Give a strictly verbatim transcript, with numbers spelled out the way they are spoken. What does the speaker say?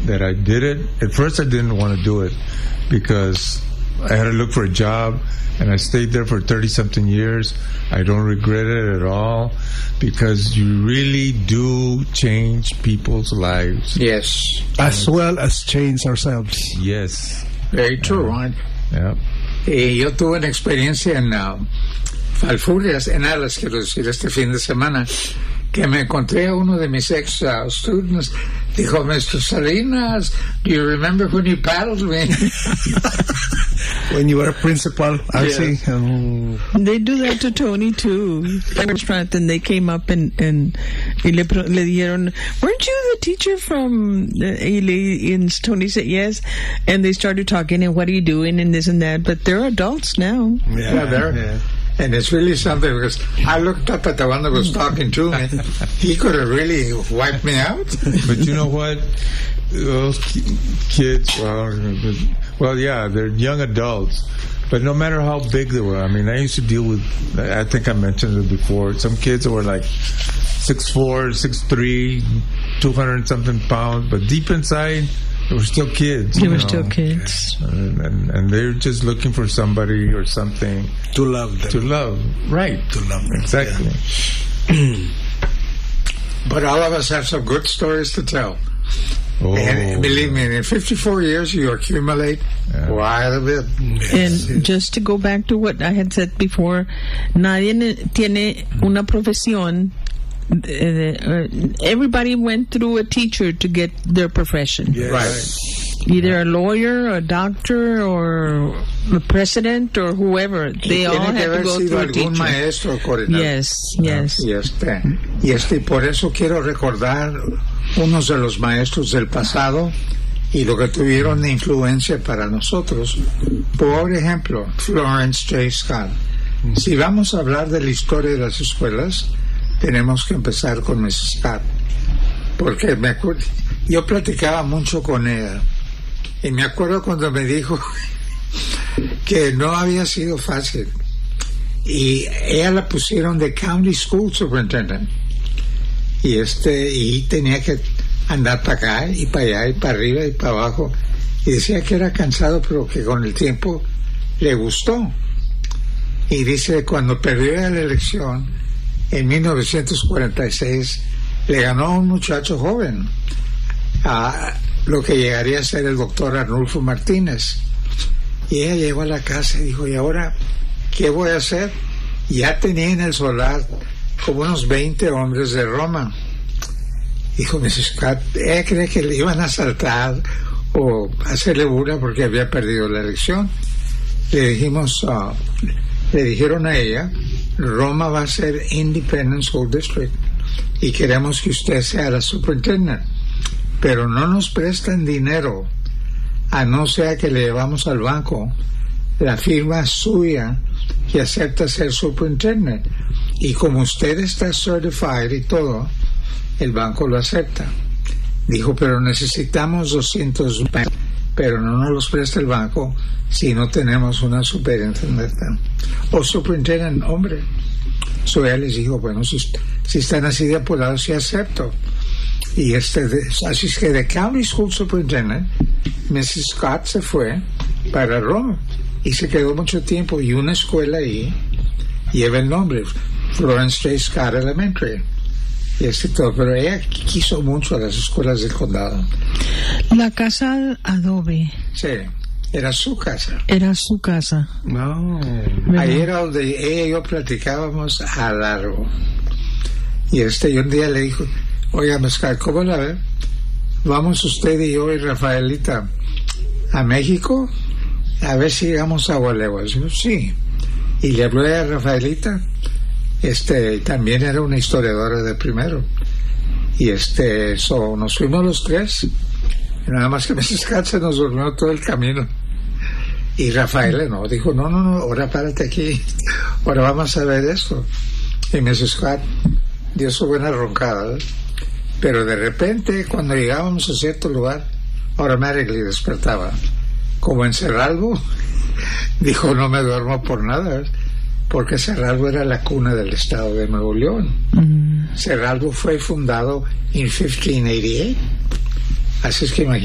that I did it. At first, I didn't want to do it because I had to look for a job, and I stayed there for thirty-something years. I don't regret it at all because you really do change people's lives. Yes. As well as change ourselves. Yes. Very true, right? Yeah. Y yo tuve una experiencia en uh, Falfurrias, en Alas, quiero decir, este fin de semana, que me encontré a uno de mis ex uh, students. Dijo, Mister Salinas, do you remember when you paddled me? When you were a principal, I Yes. see. Um, They do that to Tony too. Restaurant, and they came up and and y le, pre- le dijeron, "Weren't you the teacher from?" Uh, y le- and Tony said yes, and they started talking and what are you doing and this and that. But they're adults now. yeah, Yeah, there. yeah. And it's really something because I looked up at the one that was talking to me. He could have really wiped me out. But you know what? Those ki- kids, well, well, yeah, they're young adults. But no matter how big they were, I mean, I used to deal with, I think I mentioned it before, some kids that were like six four, six three, two hundred something pounds, but deep inside, they were still kids. They you were know? still kids. And, and, and they're just looking for somebody or something To love them. to love. Right. To love them. Exactly. But all of us have some good stories to tell. Oh, And believe me, in fifty-four years, you accumulate Yeah. quite a bit. And just to go back to what I had said before, nadie ne- tiene una profesión. Uh, everybody went through a teacher to get their profession. Yes. Right. Either a lawyer, a doctor, or a president, or whoever. They all Tiene que had to haber go sido through a algún teacher. maestro coordinador. Yes, yes. Y este, y este, por eso quiero recordar unos de los maestros del pasado y lo que tuvieron de influencia para nosotros. Por ejemplo, Florence J. Scott. Si vamos a hablar de la historia de las escuelas, tenemos que empezar con missus Scott. Porque me acuerdo, yo platicaba mucho con ella. Y me acuerdo cuando me dijo que no había sido fácil. Y ella la pusieron de County School Superintendent. Y este, y tenía que andar para acá y para allá y para arriba y para abajo. Y decía que era cansado, pero que con el tiempo le gustó. Y dice, cuando perdió la elección en mil novecientos cuarenta y seis, le ganó a un muchacho joven, a lo que llegaría a ser el doctor Arnulfo Martínez. Y ella llegó a la casa y dijo, ¿y ahora qué voy a hacer? Ya tenía en el solar como unos veinte hombres de Roma. Dijo missus Scott, ella cree que le iban a asaltar o hacerle burla porque había perdido la elección. Le dijimos, uh, le dijeron a ella, Roma va a ser Independent School District y queremos que usted sea la superintendent, pero no nos prestan dinero a no ser que le llevamos al banco la firma suya que acepta ser superintendent, y como usted está certified y todo, el banco lo acepta. Dijo, pero necesitamos doscientos mil, pero no nos los presta el banco si no tenemos una superintendente o superintendent hombre. So ella les dijo, bueno, si, si están así de apurados, sí acepto. Y este, de, así es que de County School Superintendent, missus Scott se fue para Roma y se quedó mucho tiempo, y una escuela ahí lleva el nombre, Florence J. Scott Elementary. Y este todo, pero ella quiso mucho a las escuelas del condado. La casa adobe Sí, era su casa. era su casa. No. Ahí era donde ella y yo platicábamos a largo. Y este, y un día le dijo, oiga, Mescal, ¿cómo la ve? Vamos usted y yo y Rafaelita a México a ver si llegamos a Gualeguas. Yo, sí. Y le hablé a Rafaelita. Este, también era una historiadora de primero. Y este, so, nos fuimos los tres. Y nada más que missus Scott se nos durmió todo el camino. Y Rafaela no, dijo, no, no, no, ahora párate aquí. Ahora vamos a ver esto. Y missus Scott dio su buena roncada. ¿eh? Pero de repente, cuando llegábamos a cierto lugar, automáticamente despertaba. Como en Cerralbo, dijo, no me duermo por nada. ¿eh? Porque Cerralbo era la cuna del estado de Nuevo León. Mm. Cerralbo fue fundado en quince ochenta y ocho. Así es que imagínate.